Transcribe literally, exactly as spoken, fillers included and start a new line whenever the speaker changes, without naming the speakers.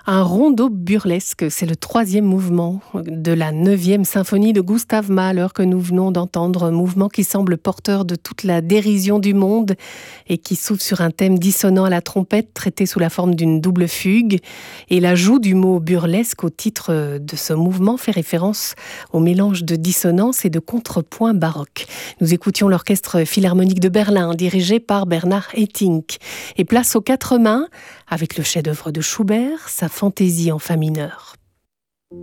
Un rondo burlesque, c'est le troisième mouvement de la neuvième symphonie de Gustav Mahler que nous venons d'entendre, un mouvement qui semble porteur de toute la dérision du monde et qui s'ouvre sur un thème dissonant à la trompette traité sous la forme d'une double fugue. Et l'ajout du mot burlesque au titre de ce mouvement fait référence au mélange de dissonance et de contrepoint baroque. Nous écoutions l'orchestre philharmonique de Berlin dirigé par Bernard Haitink. Et place aux quatre mains avec le chef-d'œuvre de Schubert, sa fantaisie en fa mineur.